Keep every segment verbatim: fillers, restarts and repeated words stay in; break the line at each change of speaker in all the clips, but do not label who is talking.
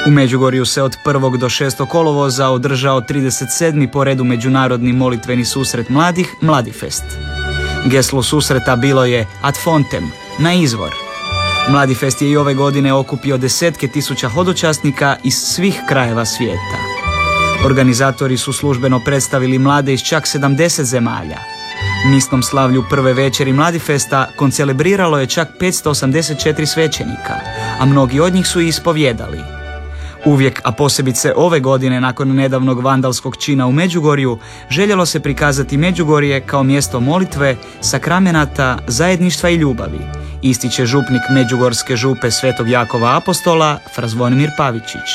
U Međugorju se od prvog do šestog kolovoza održao trideset sedmi po redu međunarodni molitveni susret mladih, Mladifest. Geslo susreta bilo je Ad fontem, na izvor. Mladifest je i ove godine okupio desetke tisuća hodočasnika iz svih krajeva svijeta. Organizatori su službeno predstavili mlade iz čak sedamdeset zemalja. Misnom slavlju prve večeri Mladifesta koncelebriralo je čak petsto osamdeset četiri svećenika, a mnogi od njih su i ispovjedali. Uvijek, a posebice ove godine nakon nedavnog vandalskog čina u Međugorju, željelo se prikazati Međugorje kao mjesto molitve, sakramenata, zajedništva i ljubavi, ističe župnik Međugorske župe Svetog Jakova Apostola, Fra Zvonimir Pavičić.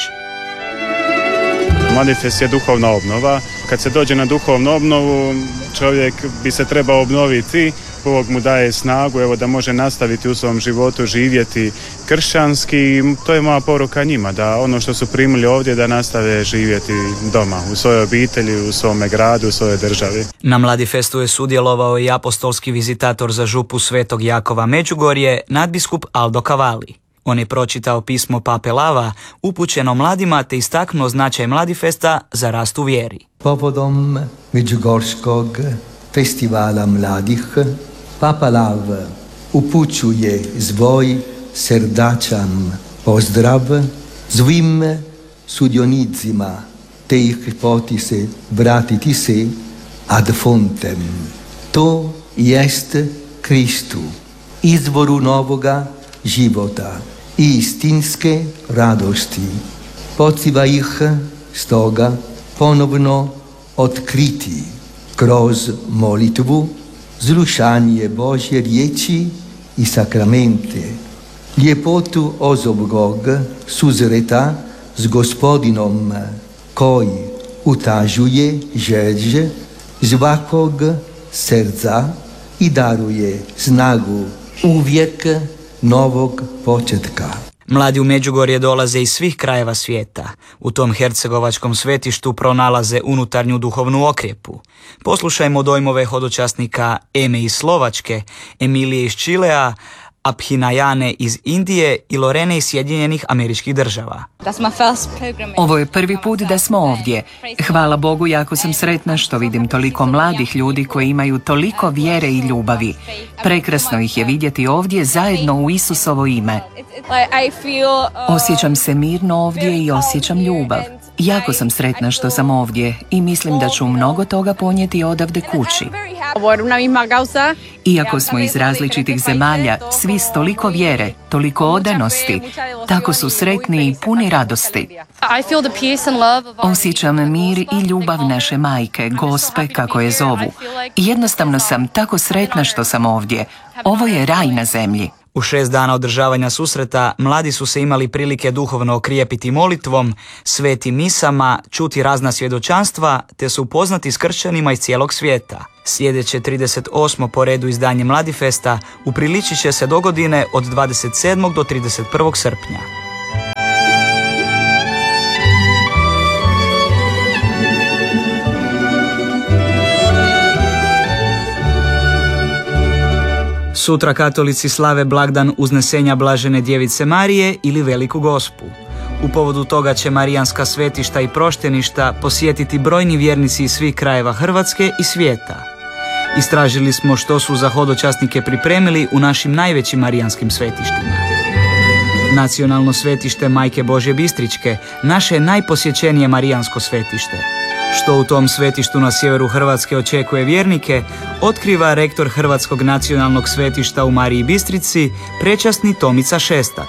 Mladifest je duhovna obnova. Kad se dođe na duhovnu obnovu, čovjek bi se trebao obnoviti. Bog mu daje snagu, evo, da može nastaviti u svom životu živjeti kršćanski. To je moja poruka njima, da ono što su primili ovdje da nastave živjeti doma, u svojoj obitelji, u svome gradu, u svojoj državi.
Na Mladifestu je sudjelovao i apostolski vizitator za župu Svetog Jakova Međugorje, nadbiskup Aldo Cavalli. On je pročitao pismo Pape Lava upućeno mladima te istaknuo značaj Mladifesta za rast u vjeri.
Povodom Međugorskog festivala mladih, Papa Lav upućuje svoj srdačan pozdrav svim sudionicima te ih potise vratiti se ad fontem. To jest Kristu, izvoru novoga života i istinske radosti. Poziva ih stoga ponovno otkriti kroz molitvu, slušanje Božje riječi i sakramente, ljepotu osobnog susreta s Gospodinom koji utažuje želje svakog srca i daruje snagu uvijek novog početka.
Mladi u Međugorje dolaze iz svih krajeva svijeta. U tom hercegovačkom svetištu pronalaze unutarnju duhovnu okrijepu. Poslušajmo dojmove hodočasnika Eme iz Slovačke, Emilije iz Čilea, Abhinayane iz Indije i Lorene iz Sjedinjenih Američkih Država.
Ovo je prvi put da smo ovdje. Hvala Bogu, jako sam sretna što vidim toliko mladih ljudi koji imaju toliko vjere i ljubavi. Prekrasno ih je vidjeti ovdje zajedno u Isusovo ime. Osjećam se mirno ovdje i osjećam ljubav. Jako sam sretna što sam ovdje i mislim da ću mnogo toga ponijeti odavde kući. Iako smo iz različitih zemalja, svi s toliko vjere, toliko odanosti, tako su sretni i puni radosti. Osjećam mir i ljubav naše majke, Gospe, kako je zovu. I jednostavno sam tako sretna što sam ovdje. Ovo je raj na zemlji.
U šest dana održavanja susreta mladi su se imali prilike duhovno okrijepiti molitvom, svetim misama, čuti razna svjedočanstva te se upoznati s kršćanima iz cijelog svijeta. Sljedeće trideset osmo po redu izdanje Mladifesta upriličit će se dogodine od dvadeset sedmog do trideset prvog srpnja. Sutra katolici slave blagdan uznesenja Blažene Djevice Marije ili Veliku Gospu. U povodu toga će marijanska svetišta i prošteništa posjetiti brojni vjernici iz svih krajeva Hrvatske i svijeta. Istražili smo što su za hodočasnike pripremili u našim najvećim marijanskim svetištima. Nacionalno svetište Majke Božje Bistričke, naše najposjećenije marijansko svetište. Što u tom svetištu na sjeveru Hrvatske očekuje vjernike, otkriva rektor Hrvatskog nacionalnog svetišta u Mariji Bistrici, prečasni Tomica Šestak.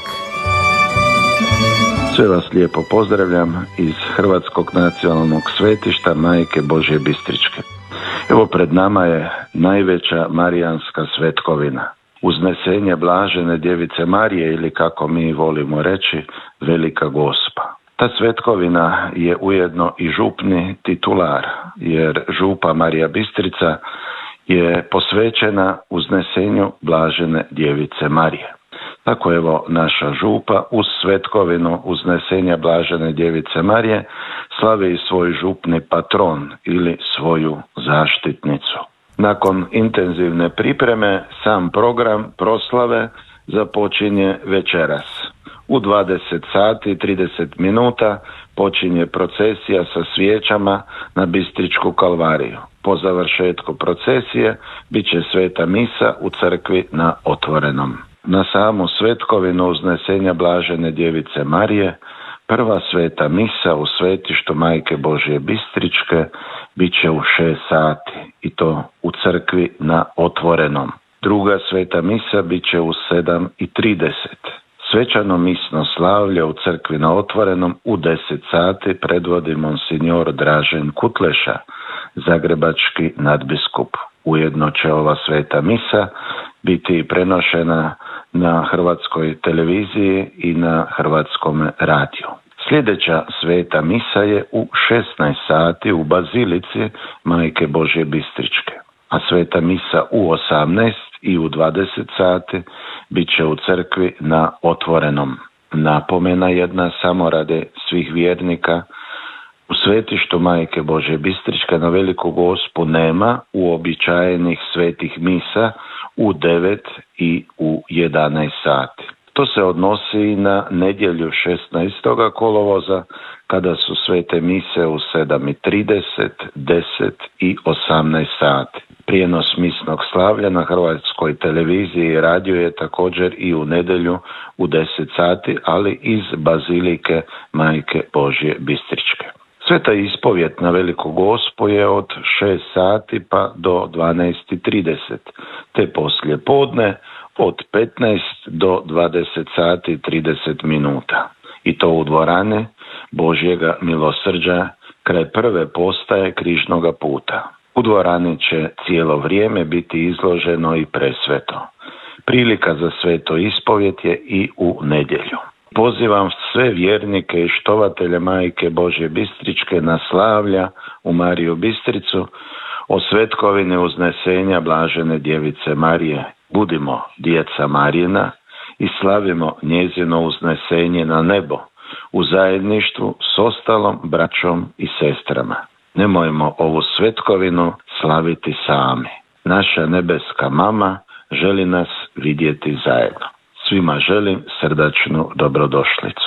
Sve vas lijepo pozdravljam iz Hrvatskog nacionalnog svetišta Majke Božje Bistričke. Evo, pred nama je najveća marijanska svetkovina. Uznesenje Blažene Djevice Marije ili, kako mi volimo reći, Velika Gospa. Ta svetkovina je ujedno i župni titular, jer župa Marija Bistrica je posvećena uznesenju Blažene Djevice Marije. Tako evo naša župa uz svetkovinu uznesenja Blažene Djevice Marije slavi i svoj župni patron ili svoju zaštitnicu. Nakon intenzivne pripreme, sam program proslave započinje večeras. U dvadeset sati i trideset minuta počinje procesija sa svijećama na Bistričku kalvariju. Po završetku procesije bit će sveta misa u crkvi na otvorenom. Na samu svetkovinu uznesenja Blažene djevice Marije, prva sveta misa u svetištu Majke Božje Bistričke bit će u šest sati i to u crkvi na otvorenom. Druga sveta misa bit će u sedam i trideset. Svečano misno slavlje u crkvi na otvorenom u deset sati predvodi monsignor Dražen Kutleša, zagrebački nadbiskup. Ujedno će ova sveta misa biti prenošena na hrvatskoj televiziji i na hrvatskom radiju. Sljedeća sveta misa je u šesnaest sati u Bazilici Majke Božje Bistričke, a sveta misa u osamnaest i u dvadeset sati bit će u crkvi na otvorenom. Napomena jedna samo radi svih vjernika: u svetištu Majke Božje Bistričke na Veliku Gospu nema uobičajenih svetih misa u devet i u jedanaest sati. To se odnosi i na nedjelju šesnaestog kolovoza, kada su svete mise u sedam i trideset, deset i osamnaest sati. Prijenos misnog slavlja na hrvatskoj televiziji i radiju je također i u nedjelju u deset sati, ali iz Bazilike Majke Božje Bistričke. Sveta ispovjet na Veliku Gospu je od šest sati pa do dvanaest i trideset, te poslije podne od petnaest do dvadeset sati i trideset minuta. I to u dvorani Božjega milosrđa kraj prve postaje Križnoga puta. U dvorani će cijelo vrijeme biti izloženo i presveto. Prilika za sveto ispovjet je i u nedjelju. Pozivam sve vjernike i štovatelje Majke Božje Bistričke na slavlja u Mariju Bistricu o svetkovini uznesenja Blažene djevice Marije. Budimo djeca Marijina i slavimo njezino uznesenje na nebo u zajedništvu s ostalom braćom i sestrama. Nemojmo ovu svetkovinu slaviti sami. Naša nebeska mama želi nas vidjeti zajedno. Svima želim srdačnu dobrodošlicu.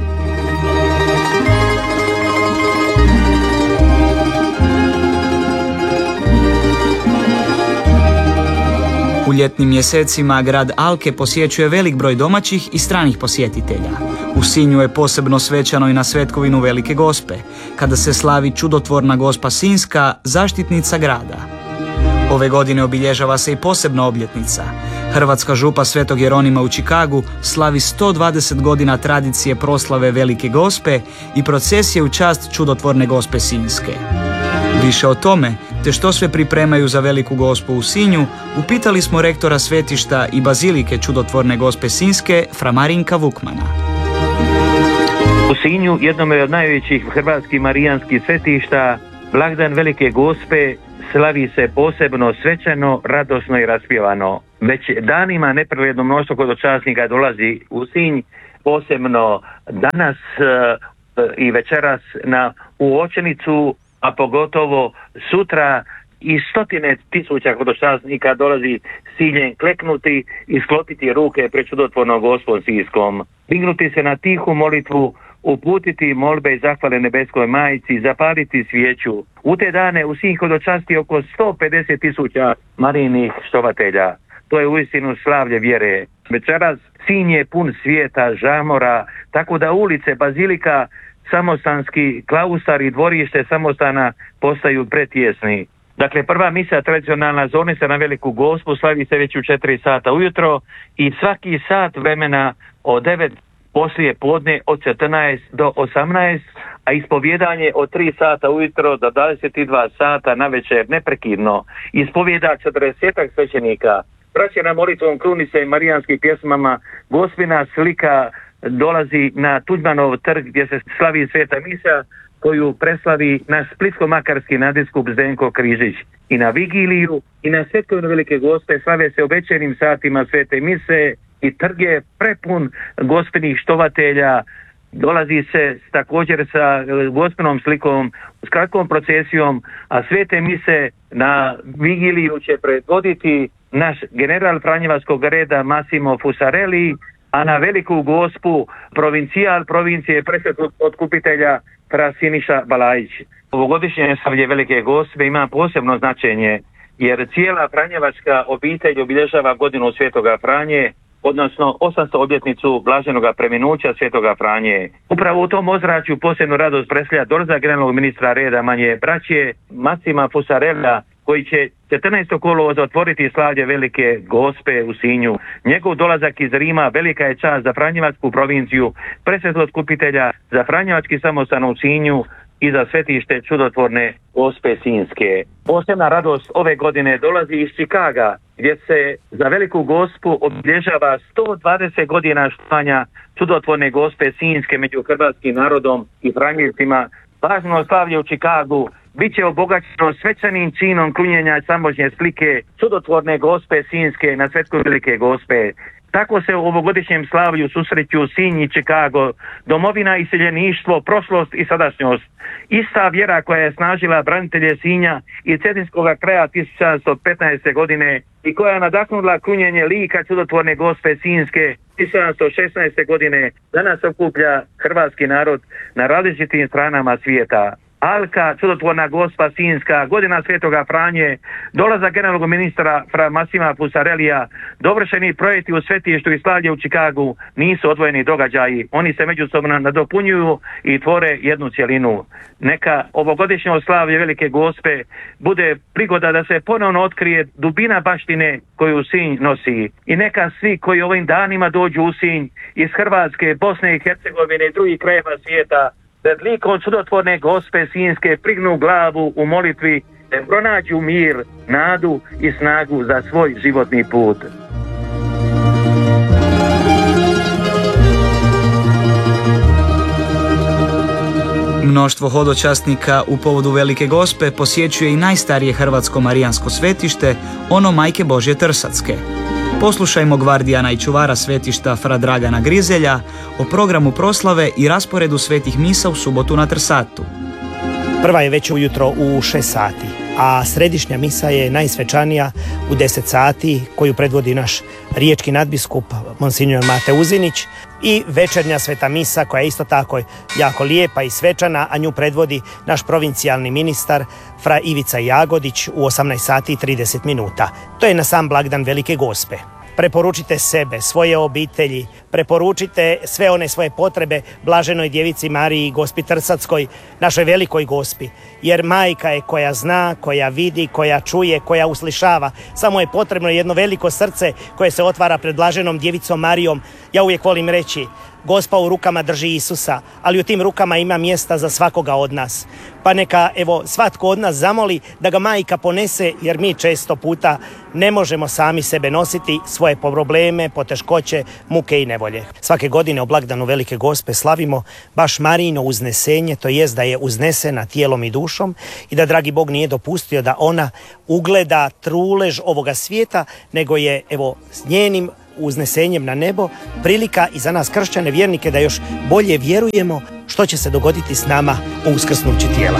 U ljetnim mjesecima grad Alke posjećuje velik broj domaćih i stranih posjetitelja. U Sinju je posebno svečano i na svetkovinu Velike Gospe, kada se slavi čudotvorna Gospa Sinjska, zaštitnica grada. Ove godine obilježava se i posebna obljetnica. Hrvatska župa Svetog Jeronima u Čikagu slavi sto dvadeset godina tradicije proslave Velike Gospe i procesije u čast čudotvorne Gospe Sinjske. Više o tome, te što sve pripremaju za Veliku Gospu u Sinju, upitali smo rektora svetišta i bazilike čudotvorne Gospe Sinjske, fra Marinka Vukmana.
U Sinju, jednom od najvećih hrvatskih marijanskih svetišta, blagdan Velike Gospe slavi se posebno svečano, radosno i raspjevano. Već danima nepregledno mnoštvo hodočasnika dolazi u Sinj, posebno danas e, i večeras na uočenicu, a pogotovo sutra i stotine tisuća hodočasnika dolazi s ciljem kleknuti i sklopiti ruke pred čudotvornom Gospom Sinjskom, dignuti se na tihu molitvu, uputiti molbe i zahvale nebeskoj majici, zapaliti svijeću. U te dane u Sinj hodočasti oko sto pedeset tisuća marijinih štovatelja. To je uistinu slavlje vjere. Večeras Sinj je pun svijeta, žamora, tako da ulice, bazilika, samostanski klaustar i dvorište samostana postaju pretjesni. Dakle, prva misa tradicionalna zoni se na Veliku Gospu slavi se već u četiri sata ujutro i svaki sat vremena od devet poslije podne od četrnaest do osamnaest, a ispovjedanje od tri sata ujutro do dvadeset dva sata na večer neprekidno. Ispovjeda četrdesetak svećenika. Praćena molitvom krunice i marijanskih pjesmama, Gospina slika dolazi na Tuđmanov trg gdje se slavi sveta misa, koju preslavi naš splitsko-makarski nadbiskup Zdenko Križić. I na vigiliju i na svetkovinu Velike Gospe slave se u večernjim satima svete mise i trg je prepun gospinih štovatelja. Dolazi se također sa gospinom slikom, s kratkom procesijom, a svete mise na vigiliju će predvoditi naš general Franjevačkog reda Massimo Fusarelli, a na veliku gospu provincijal provincije presvetog otkupitelja fra Siniša Balajić. Ovogodišnje slavlje Velike Gospe ima posebno značenje jer cijela Franjevačka obitelj obilježava godinu Svetoga Franje, odnosno osamsto obljetnicu blaženoga preminuća Svetoga Franje. Upravo u tom ozračju posebnu radost predstavlja dolazak generalnog ministra reda Manje braće Massima Fusarella, koji će četrnaestog kolovoza otvoriti slavlje Velike Gospe u Sinju. Njegov dolazak iz Rima velika je čast za Franjevačku provinciju, presvetog otkupitelja, za Franjevački samostan u Sinju i za svetište čudotvorne Gospe Sinjske. Posebna radost ove godine dolazi iz Čikaga, gdje se za Veliku Gospu obilježava sto dvadeset godina štovanja čudotvorne Gospe Sinjske među hrvatskim narodom i Franjevcima. Važno slavlje u Čikagu bit će obogaćeno svečanim činom klunjenja samožnje slike čudotvorne Gospe Sinjske na svetku Velike Gospe. Tako se u ovogodišnjem slavlju susreću Sinj i Čikago, domovina i iseljeništvo, prošlost i sadašnjost. Ista vjera koja je snažila branitelje Sinja i cetinskog kraja tisuću sedamsto petnaeste. godine i koja je nadahnula klunjenje lika čudotvorne Gospe Sinjske tisuću sedamsto šesnaeste. godine, danas okuplja hrvatski narod na različitim stranama svijeta. Alka, čudotvorna Gospa Sinjska, godina Svetoga Franje, dolazak generalnog ministra fra Massima Fusarellija, dovršeni projekti u svetištu i slavlje u Čikagu nisu odvojeni događaji. Oni se međusobno nadopunjuju i tvore jednu cjelinu. Neka ovogodišnje slavlje Velike Gospe bude prigoda da se ponovno otkrije dubina baštine koju Sinj nosi. I neka svi koji ovim danima dođu u Sinj iz Hrvatske, Bosne i Hercegovine i drugih krajeva svijeta, pred likom čudotvorne Gospe Sinjske prignu glavu u molitvi, te pronađu mir, nadu i snagu za svoj životni put.
Mnoštvo hodočasnika u povodu Velike Gospe posjećuje i najstarije hrvatsko marijansko svetište, ono Majke Božje Trsatske. Poslušajmo gvardijana i čuvara svetišta fra Dragana Grizelja o programu proslave i rasporedu svetih misa u subotu na Trsatu.
Prva je već ujutro u šest sati, a središnja misa je najsvečanija u deset sati, koju predvodi naš riječki nadbiskup Monsignor Mate Uzinić, i večernja sveta misa koja je isto tako jako lijepa i svečana, a nju predvodi naš provincijalni ministar fra Ivica Jagodić u osamnaest sati i trideset minuta. To je na sam blagdan Velike Gospe. Preporučite sebe, svoje obitelji, preporučite sve one svoje potrebe Blaženoj Djevici Mariji, Gospi Trsatskoj, našoj Velikoj Gospi, jer majka je koja zna, koja vidi, koja čuje, koja uslišava. Samo je potrebno jedno veliko srce koje se otvara pred Blaženom Djevicom Marijom. Ja uvijek volim reći, Gospa u rukama drži Isusa, ali u tim rukama ima mjesta za svakoga od nas. Pa neka, evo, svatko od nas zamoli da ga majka ponese, jer mi često puta ne možemo sami sebe nositi, svoje probleme, poteškoće, muke i nevolje. Svake godine o blagdanu Velike Gospe slavimo baš Marijino uznesenje, to jest da je uznesena tijelom i dušom i da dragi Bog nije dopustio da ona ugleda trulež ovoga svijeta, nego je, evo, s njenim uznesenjem na nebo prilika i za nas kršćane vjernike da još bolje vjerujemo što će se dogoditi s nama u uskrsnući tijela.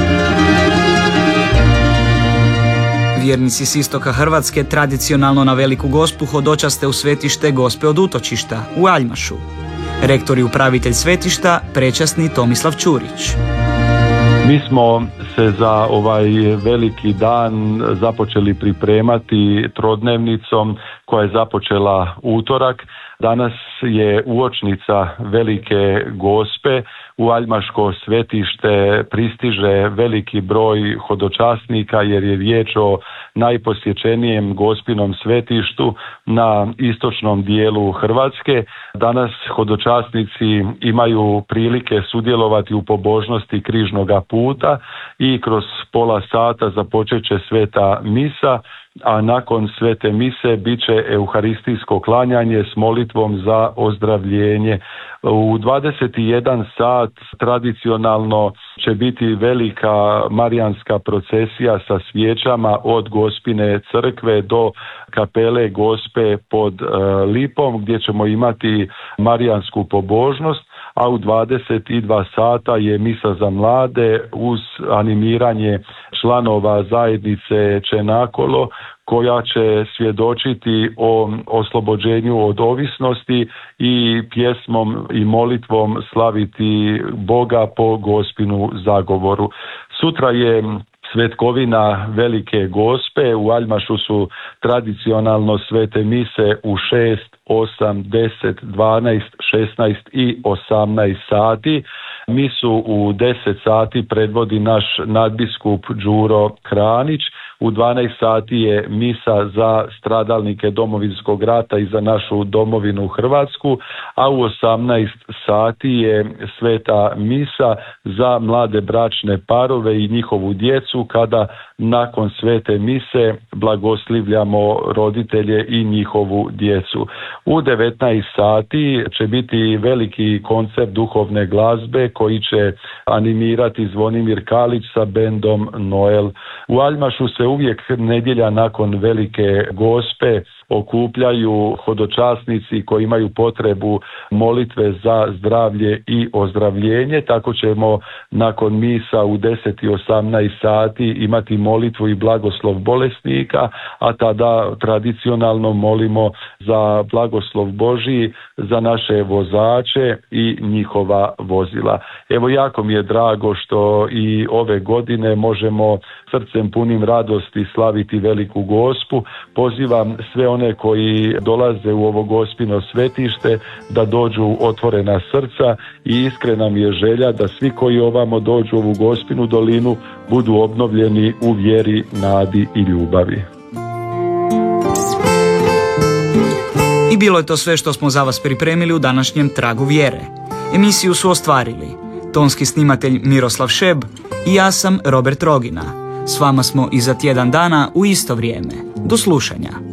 Vjernici s istoka Hrvatske tradicionalno na Veliku Gospu hodočaste u svetište Gospe od Utočišta u Aljmašu. Rektor i upravitelj svetišta prečasni Tomislav Ćurić.
Mi smo se za ovaj veliki dan započeli pripremati trodnevnicom koja je započela utorak. Danas je uočnica Velike Gospe. U Aljmaško svetište pristiže veliki broj hodočasnika jer je riječ o najposjećenijem Gospinom svetištu na istočnom dijelu Hrvatske. Danas hodočasnici imaju prilike sudjelovati u pobožnosti križnoga puta i kroz pola sata započet će sveta misa, a nakon svete mise bit će euharistijsko klanjanje s molitvom za ozdravljenje. U dvadeset jedan sat tradicionalno će biti velika marijanska procesija sa svijećama od Gospine crkve do kapele Gospe pod Lipom, gdje ćemo imati marijansku pobožnost, a u dvadeset dva sata je misa za mlade uz animiranje članova zajednice Čenakolo, koja će svjedočiti o oslobođenju od ovisnosti i pjesmom i molitvom slaviti Boga po Gospinu zagovoru. Sutra je svetkovina Velike Gospe. U Aljmašu su tradicionalno svete mise u šest, osam, deset, dvanaest, šesnaest i osamnaest sati. Misu u deset sati predvodi naš nadbiskup Đuro Hranić. U dvanaest sati je misa za stradalnike Domovinskog rata i za našu domovinu Hrvatsku, a u osamnaest sati je sveta misa za mlade bračne parove i njihovu djecu, kada nakon svete mise blagoslivljamo roditelje i njihovu djecu. U devetnaest sati će biti veliki koncert duhovne glazbe koji će animirati Zvonimir Kalić sa bendom Noel. U Aljmašu se uvijek nedjelja nakon Velike Gospe okupljaju hodočasnici koji imaju potrebu molitve za zdravlje i ozdravljenje. Tako ćemo nakon misa u deset i osamnaest sati imati molitvu i blagoslov bolesnika, a tada tradicionalno molimo za blagoslov Božji za naše vozače i njihova vozila. Evo, jako mi je drago što i ove godine možemo srcem punim radosti slaviti Veliku Gospu. Pozivam sve one koji dolaze u ovo Gospino svetište da dođu otvorena srca i iskrena mi je želja da svi koji ovamo dođu u ovu Gospinu dolinu budu obnovljeni u vjeri, nadi i ljubavi.
I bilo je to sve što smo za vas pripremili u današnjem Tragu vjere. Emisiju su ostvarili tonski snimatelj Miroslav Šeb i ja sam Robert Rogina. S vama smo i za tjedan dana u isto vrijeme. Do slušanja.